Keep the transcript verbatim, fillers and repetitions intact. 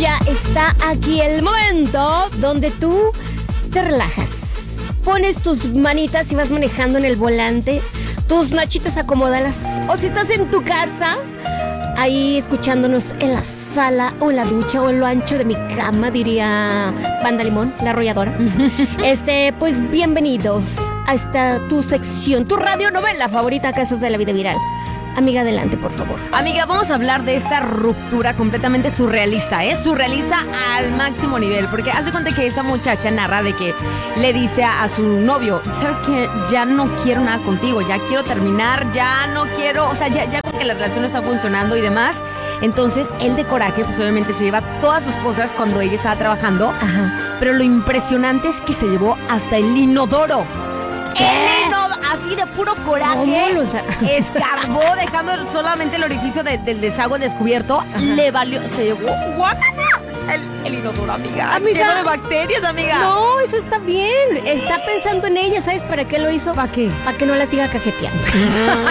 ya está aquí el momento donde tú te relajas. Pones tus manitas y vas manejando en el volante. Tus nachitas acomódalas. O si estás en tu casa, ahí escuchándonos en la sala o en la ducha o en lo ancho de mi cama, diría Banda Limón, la arrolladora. Este, pues bienvenidos a esta tu sección, tu radionovela favorita, Casos de la Vida Viral. Amiga, adelante, por favor. Amiga, vamos a hablar de esta ruptura completamente surrealista, ¿eh? Surrealista al máximo nivel, porque hace cuenta que esa muchacha narra de que le dice a, a su novio, ¿sabes qué? Ya no quiero nada contigo, ya quiero terminar, ya no quiero, o sea, ya, ya como que la relación no está funcionando y demás. Entonces, él de coraje, pues obviamente se lleva todas sus cosas cuando ella estaba trabajando. Ajá. Pero lo impresionante es que se llevó hasta el inodoro. ¿Qué? El inodoro, así de puro coraje. ¿Cómo lo sa- Escarbó, dejando solamente el orificio de- del desagüe descubierto. Ajá. Le valió, se llevó guácala el, el inodoro, amiga. Amiga. Lleno de bacterias, amiga. No, eso está bien. Está pensando en ella, ¿sabes para qué lo hizo? ¿Para qué? Para que no la siga cajeteando.